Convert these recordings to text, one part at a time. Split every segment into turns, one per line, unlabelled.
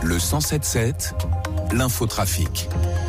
Le 107.7, l'infotrafic.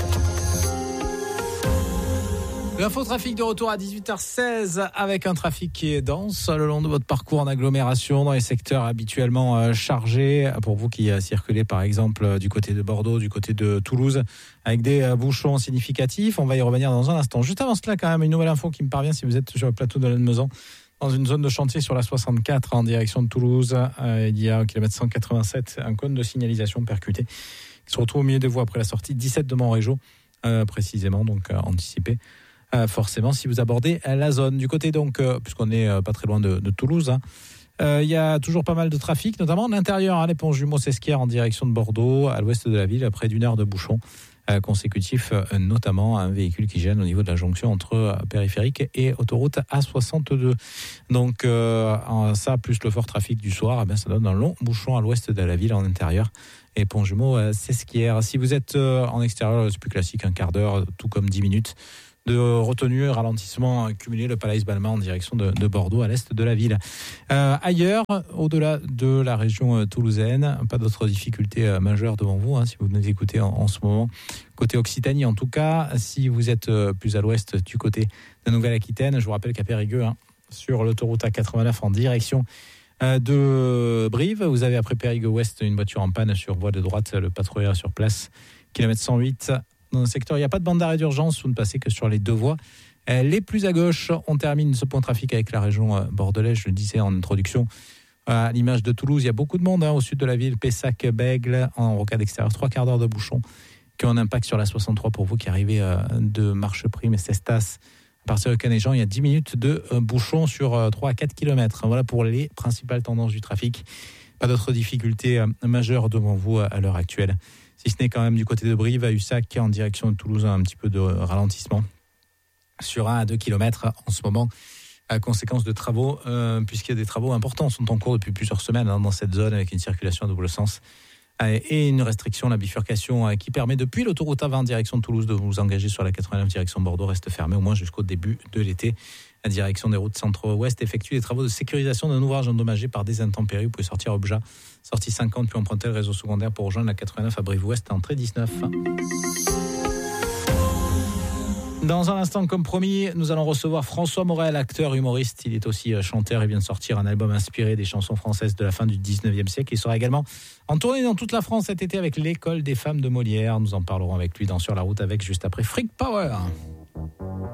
L'infotrafic de retour à 18h16 avec un trafic qui est dense le long de votre parcours en agglomération dans les secteurs habituellement chargés. Pour vous qui circulez par exemple du côté de Bordeaux, du côté de Toulouse avec des bouchons significatifs. On va y revenir dans un instant. Juste avant cela quand même une nouvelle info qui me parvient si vous êtes sur le plateau de Lannemezan. Dans une zone de chantier sur la 64 en direction de Toulouse, il y a au kilomètre 187 un cône de signalisation percuté qui se retrouve au milieu des voies après la sortie 17 de Montrégeau, précisément, donc anticipé. Forcément, si vous abordez la zone. Du côté, donc, puisqu'on n'est pas très loin de Toulouse, il y a toujours pas mal de trafic, notamment à l'intérieur, les ponts Jumeaux-Sesquières en direction de Bordeaux, à l'ouest de la ville, près d'une heure de bouchon consécutif, notamment un véhicule qui gêne au niveau de la jonction entre périphérique et autoroute A62. Donc, ça, plus le fort trafic du soir, ça donne un long bouchon à l'ouest de la ville, en intérieur. Et pont Jumeaux-Sesquières. Si vous êtes en extérieur, c'est plus classique, un quart d'heure, tout comme 10 minutes. De retenue, ralentissement cumulé, le Palais Balma en direction de Bordeaux, à l'est de la ville. Ailleurs, au-delà de la région toulousaine, pas d'autres difficultés majeures devant vous, si vous nous écoutez en ce moment. Côté Occitanie, en tout cas, si vous êtes plus à l'ouest du côté de Nouvelle-Aquitaine, je vous rappelle qu'à Périgueux, sur l'autoroute A89 en direction de Brive, vous avez après Périgueux-Ouest une voiture en panne sur voie de droite, le patrouilleur sur place, kilomètre 108. Dans le secteur, il n'y a pas de bande d'arrêt d'urgence, vous ne passez que sur les deux voies. Les plus à gauche, on termine ce point de trafic avec la région bordelaise, je le disais en introduction. À l'image de Toulouse, il y a beaucoup de monde au sud de la ville, Pessac, Bègle, en rocade extérieure, 3/4 d'heure de bouchon, qui ont un impact sur la 63 pour vous qui arrivez de Marcheprime et Cestas. À partir de Canéjean, il y a 10 minutes de bouchon sur 3 à 4 km. Voilà pour les principales tendances du trafic. Pas d'autres difficultés majeures devant vous à l'heure actuelle. Si ce n'est quand même du côté de Brive, à Ussac, en direction de Toulouse, un petit peu de ralentissement sur 1 à 2 km en ce moment, à conséquence de travaux, puisqu'il y a des travaux importants sont en cours depuis plusieurs semaines dans cette zone, avec une circulation à double sens et une restriction, la bifurcation qui permet depuis l'autoroute A20 en direction de Toulouse de vous engager sur la 89 direction Bordeaux reste fermée au moins jusqu'au début de l'été. La direction des routes centre-ouest effectue des travaux de sécurisation d'un ouvrage endommagé par des intempéries. Vous pouvez sortir à Obja, sortie 50, puis emprunter le réseau secondaire pour rejoindre la 89 à Brive-Ouest, entrée 19. Dans un instant, comme promis, nous allons recevoir François Morel, acteur, humoriste. Il est aussi chanteur et vient de sortir un album inspiré des chansons françaises de la fin du 19e siècle. Il sera également en tournée dans toute la France cet été avec l'École des femmes de Molière. Nous en parlerons avec lui dans Sur la route avec juste après Freak Power.